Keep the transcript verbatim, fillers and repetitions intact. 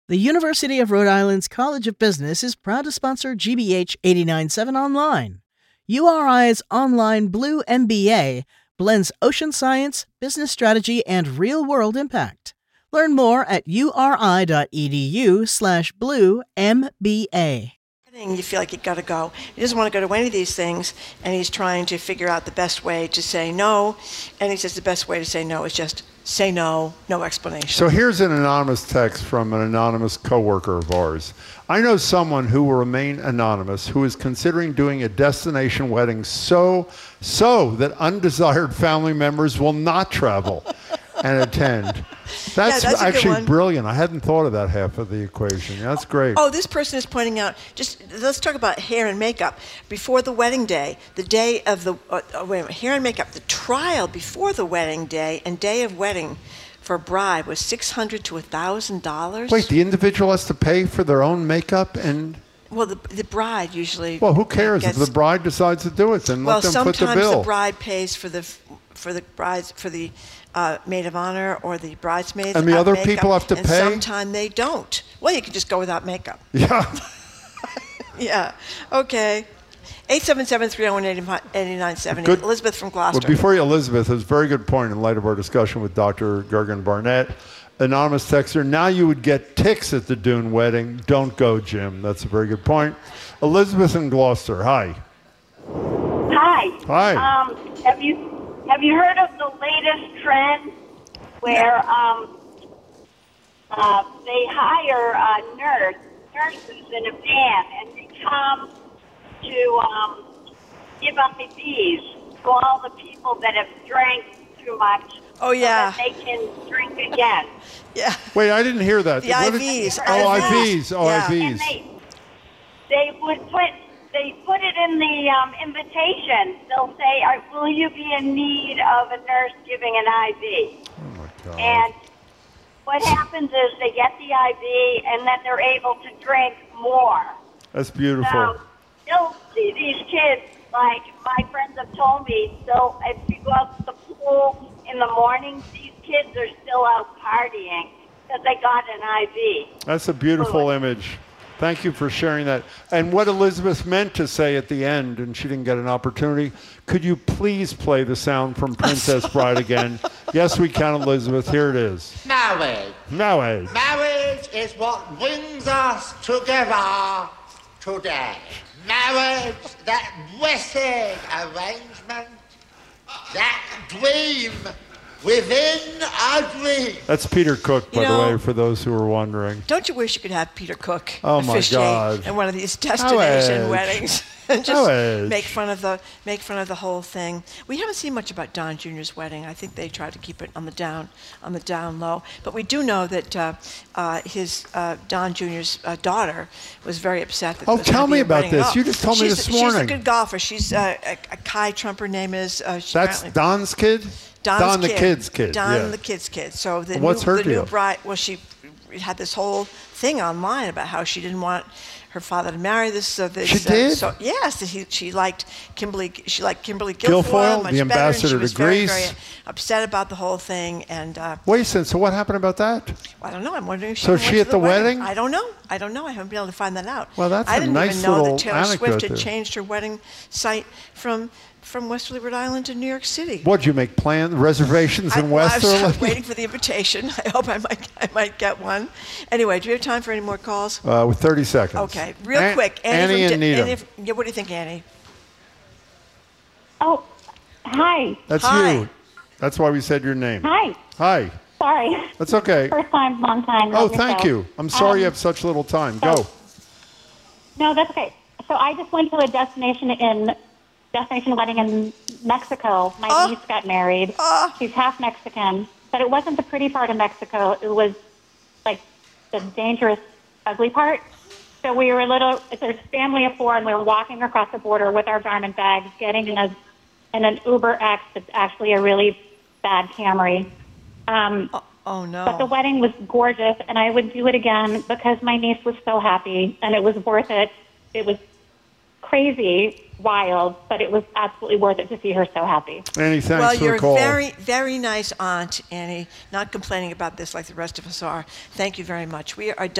The University of Rhode Island's College of Business is proud to sponsor G B H eighty-nine point seven Online. U R I's online Blue M B A blends ocean science, business strategy, and real-world impact. Learn more at uri.edu slash blue MBA. You feel like you got to go. He doesn't want to go to any of these things, and he's trying to figure out the best way to say no. And he says the best way to say no is just say no, no explanation. So here's an anonymous text from an anonymous coworker of ours. I know someone who will remain anonymous who is considering doing a destination wedding so, so that undesired family members will not travel and attend. That's, yeah, that's actually brilliant. I hadn't thought of that half of the equation. That's great. Oh, this person is pointing out, just let's talk about hair and makeup. Before the wedding day, the day of the, uh, uh, wait a minute, hair and makeup, the trial before the wedding day and day of wedding for a bride was six hundred dollars to one thousand dollars. Wait, the individual has to pay for their own makeup and... Well, the, the bride usually... Well, who cares? Gets, if the bride decides to do it, then well, let them foot the bill. Well, sometimes the bride pays for the for the brides for the uh, maid of honor or the bridesmaids. And the other makeup, people have to and pay? Sometimes they don't. Well, you can just go without makeup. Yeah. Yeah. Okay. eight seven seven, three oh one, eight nine seven zero. Elizabeth from Gloucester. Well, before you, Elizabeth, it's a very good point in light of our discussion with Doctor Gergen Barnett. Anonymous texter, now you would get ticks at the Dune wedding. Don't go, Jim. That's a very good point. Elizabeth in Gloucester, hi. Hi. Hi. Um, have you have you heard of the latest trend where um, uh, they hire a nurse, nurses in a van, and they come to um, give I Vs to all the people that have drank too much. Oh, yeah. So that they can drink again. Yeah. Wait, I didn't hear that. The What I did- Vs. Oh, I I Vs. Vs. Oh, Yeah. I And Vs. they they would put they put it in the um, invitation. They'll say, "Are- "Will you be in need of a nurse giving an I V?" Oh, my God. And what happens is they get the I V, and then they're able to drink more. That's beautiful. So you'll see these kids, like my friends have told me, so if you go out to the pool in the morning, these kids are still out partying because they got an I V. That's a beautiful Fluid. image. Thank you for sharing that. And what Elizabeth meant to say at the end, and she didn't get an opportunity, could you please play the sound from Princess Bride again? Yes, we can, Elizabeth. Here it is. Marriage. Marriage. Marriage is what brings us together today. Marriage, that blessed arrangement, that dream within a dream. That's Peter Cook, by You the know- way, for those who are wondering. Don't you wish you could have Peter Cook Oh, my officiate God. in one of these destination edge. weddings and How just edge. make fun of the make fun of the whole thing? We haven't seen much about Don Junior's wedding. I think they tried to keep it on the down on the down low. But we do know that uh, uh, his uh, Don Junior's uh, daughter was very upset. That Oh, there was gonna tell be me a about wedding at this. all. You just told me She's- this She's morning. a good golfer. She's uh, a, a Kai Trump. Her name is. Uh, she That's apparently- Don's kid? Don's Don the kid. kid's kid. Don yeah. the kid's kid. So the, What's new, her the deal? new bride, well, she had this whole thing online about how she didn't want her father to marry this. Uh, this She uh, did? So yes, he, she liked Kimberly. She liked Kimberly Guilfoyle, Guilfoyle, much the better, ambassador and she to was very, Greece. very upset about the whole thing. And uh, Wait a second. So what happened about that? I don't know. I'm wondering if she So even is she went at to the wedding? I don't know. I don't know. I haven't been able to find that out. Well, that's I a didn't nice even know little that Taylor anecdote Swift had there. changed her wedding site from from Westerly, Rhode Island to New York City. What, did you make plans, reservations in I, well, I was Westerly? waiting for the invitation. I hope I might I might get one. Anyway, do we have time for any more calls? Uh, with thirty seconds. Okay, real An- quick. Annie from and Di- Needham. Annie f- yeah, what do you think, Annie? Oh, hi. That's Hi. you. That's why we said your name. Hi. Hi. Sorry. That's okay. First time, long time. Oh, love your thank show. you. I'm sorry Um, you have such little time. so- Go. No, that's okay. So I just went to a destination in destination wedding in Mexico. My Oh. niece got married. Oh. She's half Mexican, but it wasn't the pretty part of Mexico. It was like the dangerous, ugly part. So we were a little. There's a family of four, and we were walking across the border with our garment bags, getting in a in an Uber X that's actually a really bad Camry. Um, Oh, oh no. But the wedding was gorgeous, and I would do it again because my niece was so happy, and it was worth it. It was crazy, wild, but it was absolutely worth it to see her so happy. Annie, thanks well, for you're the a call. very, very nice aunt, Annie. Not complaining about this like the rest of us are. Thank you very much. We are done.